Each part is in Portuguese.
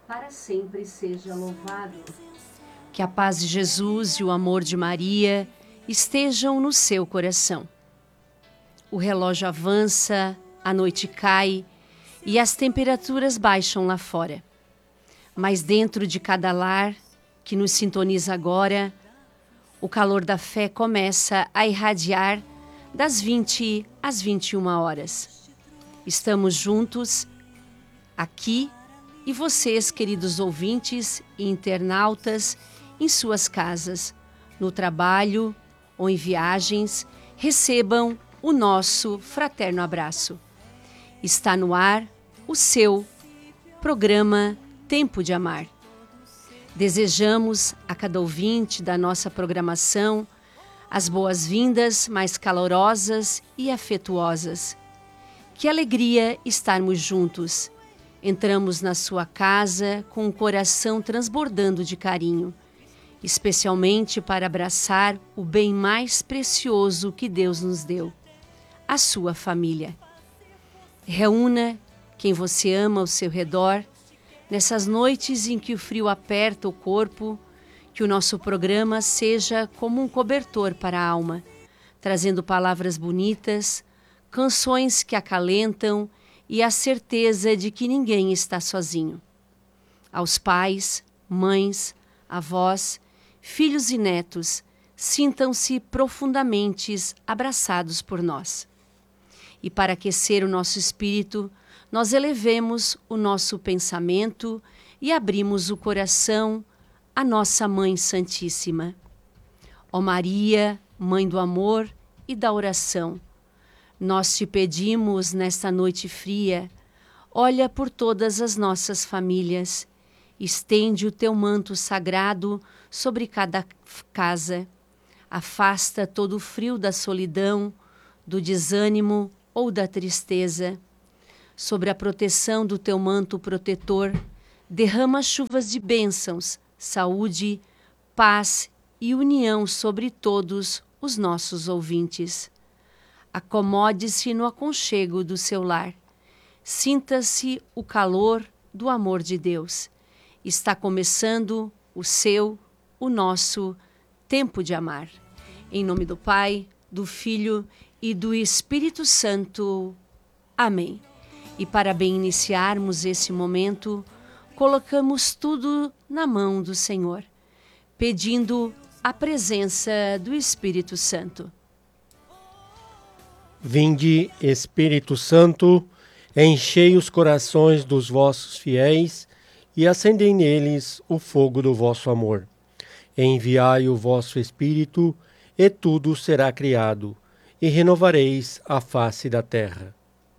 para sempre seja louvado. Que a paz de Jesus e o amor de Maria estejam no seu coração. O relógio avança, a noite cai e as temperaturas baixam lá fora. Mas dentro de cada lar que nos sintoniza agora, o calor da fé começa a irradiar das 20 às 21 horas. Estamos juntos aqui e vocês, queridos ouvintes e internautas, em suas casas, no trabalho ou em viagens, recebam o nosso fraterno abraço. Está no ar o seu programa Tempo de Amar. Desejamos a cada ouvinte da nossa programação as boas-vindas mais calorosas e afetuosas. Que alegria estarmos juntos. Entramos na sua casa com o coração transbordando de carinho, especialmente para abraçar o bem mais precioso que Deus nos deu, a sua família. Reúna quem você ama ao seu redor, nessas noites em que o frio aperta o corpo, que o nosso programa seja como um cobertor para a alma, trazendo palavras bonitas, canções que acalentam e a certeza de que ninguém está sozinho. Aos pais, mães, avós, filhos e netos, sintam-se profundamente abraçados por nós. E para aquecer o nosso espírito, nós elevemos o nosso pensamento e abrimos o coração à nossa Mãe Santíssima. Ó Maria, Mãe do amor e da oração, nós te pedimos nesta noite fria, olha por todas as nossas famílias, estende o teu manto sagrado sobre cada casa, afasta todo o frio da solidão, do desânimo ou da tristeza. Sobre a proteção do teu manto protetor, derrama chuvas de bênçãos, saúde, paz e união sobre todos os nossos ouvintes. Acomode-se no aconchego do seu lar. Sinta-se o calor do amor de Deus. Está começando o nosso Tempo de Amar. Em nome do Pai, do Filho e do Espírito Santo. Amém. E para bem iniciarmos esse momento, colocamos tudo na mão do Senhor, pedindo a presença do Espírito Santo. Vinde, Espírito Santo, enchei os corações dos vossos fiéis e acendei neles o fogo do vosso amor. Enviai o vosso Espírito, e tudo será criado, e renovareis a face da terra.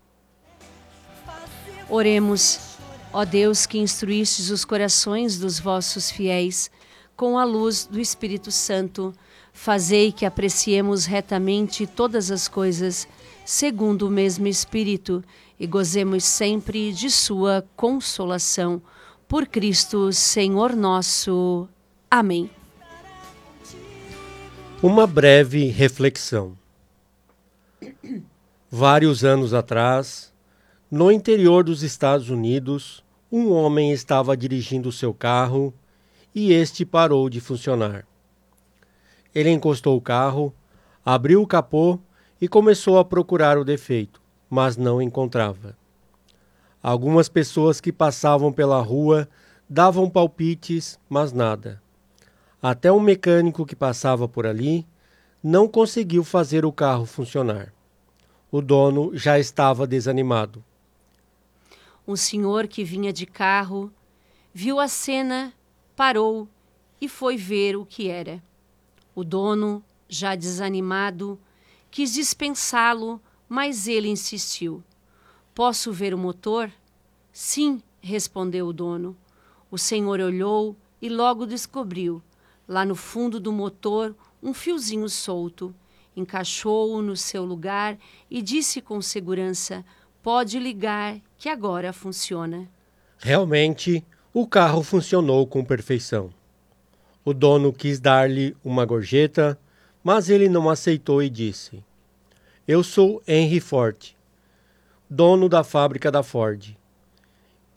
Oremos, ó Deus que instruístes os corações dos vossos fiéis com a luz do Espírito Santo, fazei que apreciemos retamente todas as coisas, segundo o mesmo Espírito, e gozemos sempre de sua consolação. Por Cristo, Senhor nosso. Amém. Uma breve reflexão. Vários anos atrás, no interior dos Estados Unidos, um homem estava dirigindo seu carro e este parou de funcionar. Ele encostou o carro, abriu o capô e começou a procurar o defeito, mas não encontrava. Algumas pessoas que passavam pela rua davam palpites, mas nada. Até um mecânico que passava por ali não conseguiu fazer o carro funcionar. O dono já estava desanimado. Um senhor que vinha de carro viu a cena, parou e foi ver o que era. O dono, já desanimado, quis dispensá-lo, mas ele insistiu. Posso ver o motor? Sim, respondeu o dono. O senhor olhou e logo descobriu, lá no fundo do motor, um fiozinho solto. Encaixou-o no seu lugar e disse com segurança: pode ligar, que agora funciona. Realmente, o carro funcionou com perfeição. O dono quis dar-lhe uma gorjeta, mas ele não aceitou e disse: eu sou Henry Ford, dono da fábrica da Ford.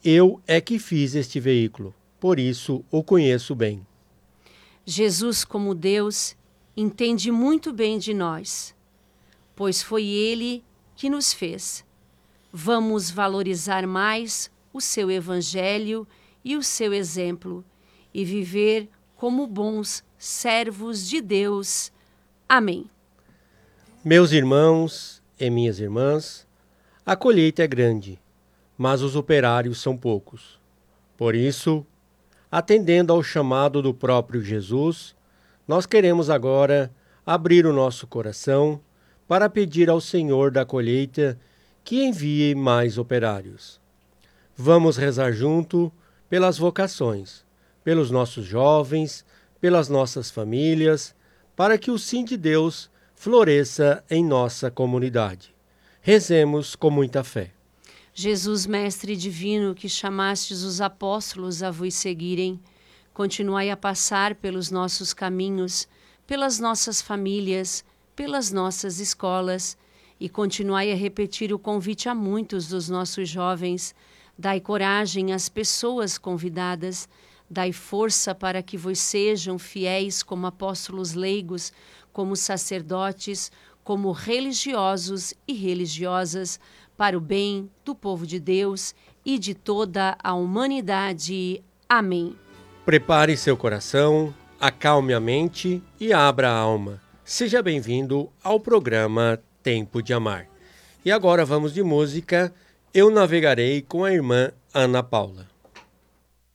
Eu é que fiz este veículo, por isso o conheço bem. Jesus, como Deus, entende muito bem de nós, pois foi Ele que nos fez. Vamos valorizar mais o seu Evangelho e o seu exemplo e viver como bons servos de Deus. Amém. Meus irmãos e minhas irmãs, a colheita é grande, mas os operários são poucos. Por isso, atendendo ao chamado do próprio Jesus, nós queremos agora abrir o nosso coração para pedir ao Senhor da colheita que envie mais operários. Vamos rezar junto pelas vocações, pelos nossos jovens, pelas nossas famílias, para que o sim de Deus floresça em nossa comunidade. Rezemos com muita fé. Jesus, Mestre Divino, que chamastes os apóstolos a vos seguirem, continuai a passar pelos nossos caminhos, pelas nossas famílias, pelas nossas escolas, e continuai a repetir o convite a muitos dos nossos jovens. Dai coragem às pessoas convidadas, dai força para que vos sejam fiéis como apóstolos leigos, como sacerdotes, como religiosos e religiosas, para o bem do povo de Deus e de toda a humanidade. Amém. Prepare seu coração, acalme a mente e abra a alma. Seja bem-vindo ao programa Tempo de Amar. E agora vamos de música. Eu navegarei com a irmã Ana Paula.